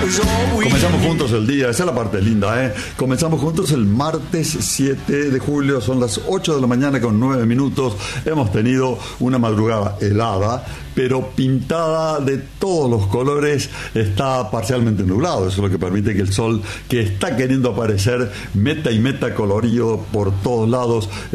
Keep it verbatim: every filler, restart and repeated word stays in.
Comenzamos juntos el día, esa es la parte linda, ¿eh? Comenzamos juntos el martes siete de julio, son las ocho de la mañana con nueve minutos. Hemos tenido una madrugada helada, pero pintada de todos los colores. Está parcialmente nublado, eso es lo que permite que el sol, que está queriendo aparecer, meta y meta colorido por todos lados.